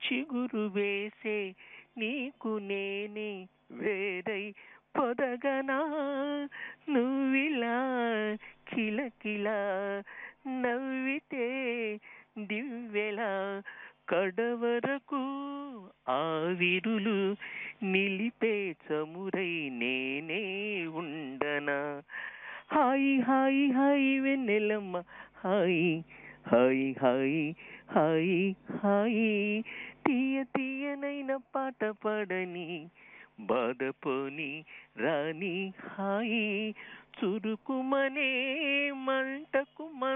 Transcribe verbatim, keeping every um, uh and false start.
చిగురు వేసే నీకు నేనే వేరై పొదగనా నువ్విలా కిలకిలా నవ్వితే దివ్వెలా కడవరకు ఆవిరులు నిలిపే చమురై నేనే ఉండనా హాయి హాయి హాయి వెన్నెలమ్మ హాయి హాయి హాయి హాయి హాయి తీయ తీయనైన పాట పాడని బాధపోని రాణి హాయి చురుకుమనే మంటకు